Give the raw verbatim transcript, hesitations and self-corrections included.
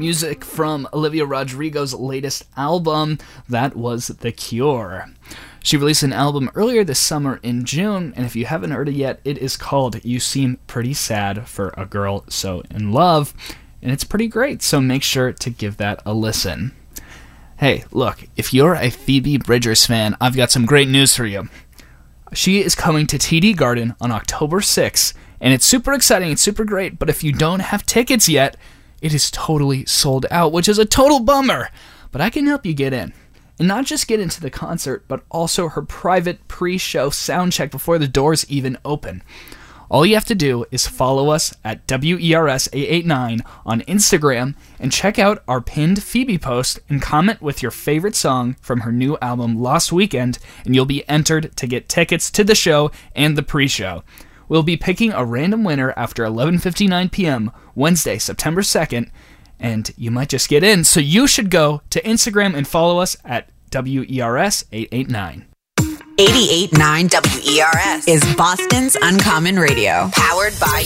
music from Olivia Rodrigo's latest album. That was The Cure. She released an album earlier this summer in June, and if you haven't heard it yet, it is called You Seem Pretty Sad for a Girl So in Love, and it's pretty great, so make sure to give that a listen. Hey, look, if you're a Phoebe Bridgers fan, I've got some great news for you. She is coming to T D Garden on October sixth, and it's super exciting, it's super great, but if you don't have tickets yet, it is totally sold out, which is a total bummer, but I can help you get in. And not just get into the concert, but also her private pre-show sound check before the doors even open. All you have to do is follow us at W E R S eight eight nine on Instagram and check out our pinned Phoebe post and comment with your favorite song from her new album Lost Weekend, and you'll be entered to get tickets to the show and the pre-show. We'll be picking a random winner after eleven fifty-nine p.m. Wednesday, September second, and you might just get in, so you should go to Instagram and follow us at W E R S eight eight nine. eighty-eight point nine W E R S is Boston's Uncommon Radio. Powered by